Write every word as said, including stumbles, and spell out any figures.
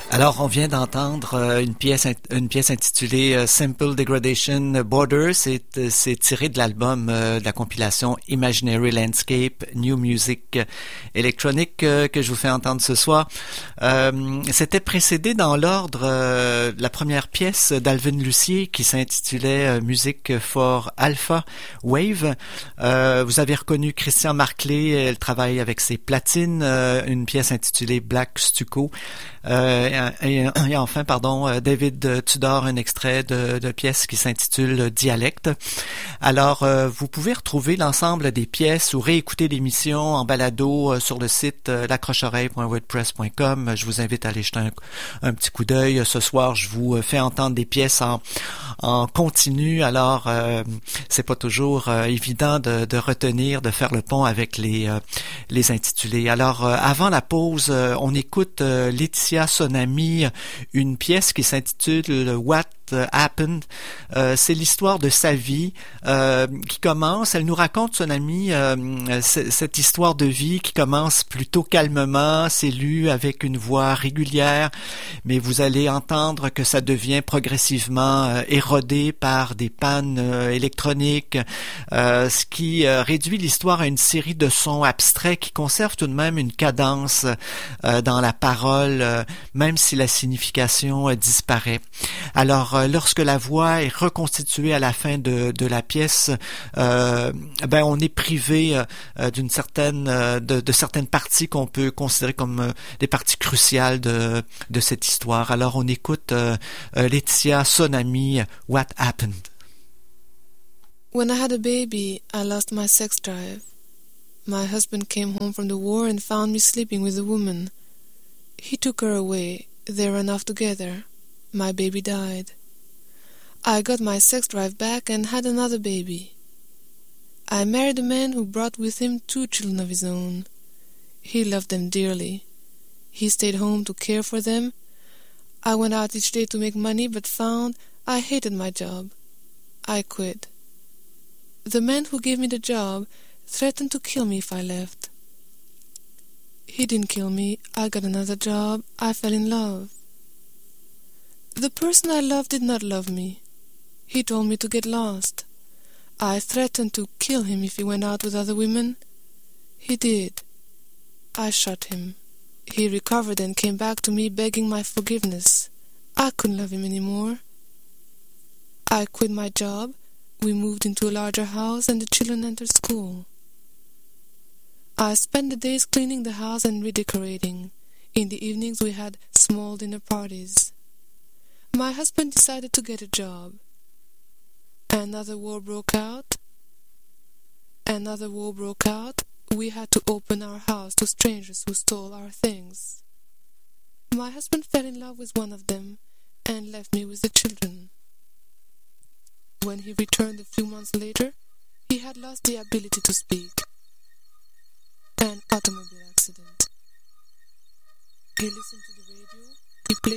Alors, on vient d'entendre euh, une pièce une pièce intitulée euh, Simple Degradation Border. C'est euh, c'est tiré de l'album euh, de la compilation Imaginary Landscape New Music Electronic euh, que je vous fais entendre ce soir. Euh, C'était précédé dans l'ordre euh, la première pièce d'Alvin Lucier qui s'intitulait euh, Music for Alpha Wave. Euh, vous avez reconnu Christian Marclay, elle travaille avec ses platines, euh, une pièce intitulée Black Stucco. Euh, et, et enfin, pardon, David Tudor, un extrait de, de pièce qui s'intitule Dialecte. Alors, euh, vous pouvez retrouver l'ensemble des pièces ou réécouter l'émission en balado euh, sur le site euh, l'accroche-oreille point wordpress point com. Je vous invite à aller jeter un, un petit coup d'œil. Ce soir, je vous fais entendre des pièces en, en continu. Alors, euh, c'est pas toujours euh, évident de, de retenir, de faire le pont avec les, euh, les intitulés. Alors, euh, avant la pause, euh, on écoute euh, Laetitia Sonami, une pièce qui s'intitule What Happened. Euh, c'est l'histoire de sa vie euh, qui commence. Elle nous raconte, son amie, euh, c- cette histoire de vie qui commence plutôt calmement. C'est lu avec une voix régulière, mais vous allez entendre que ça devient progressivement euh, érodé par des pannes euh, électroniques, euh, ce qui euh, réduit l'histoire à une série de sons abstraits qui conservent tout de même une cadence euh, dans la parole, euh, même si la signification euh, disparaît. Alors, euh, lorsque la voix est reconstituée à la fin de, de la pièce, euh, ben on est privé euh, d'une certaine euh, de, de certaines parties qu'on peut considérer comme euh, des parties cruciales de de cette histoire. Alors, on écoute euh, euh, Laetitia Sonami, What Happened. When I had a baby, I lost my sex drive. My husband came home from the war and found me sleeping with a woman. He took her away. They ran off together. My baby died. I got my sex drive back and had another baby. I married a man who brought with him two children of his own. He loved them dearly. He stayed home to care for them. I went out each day to make money, but found I hated my job. I quit. The man who gave me the job threatened to kill me if I left. He didn't kill me. I got another job. I fell in love. The person I loved did not love me. He told me to get lost. I threatened to kill him if he went out with other women. He did. I shot him. He recovered and came back to me begging my forgiveness. I couldn't love him anymore. I quit my job. We moved into a larger house and the children entered school. I spent the days cleaning the house and redecorating. In the evenings we had small dinner parties. My husband decided to get a job. Another war broke out. Another war broke out. We had to open our house to strangers who stole our things. My husband fell in love with one of them and left me with the children. When he returned a few months later, he had lost the ability to speak. An automobile accident. He listened to the radio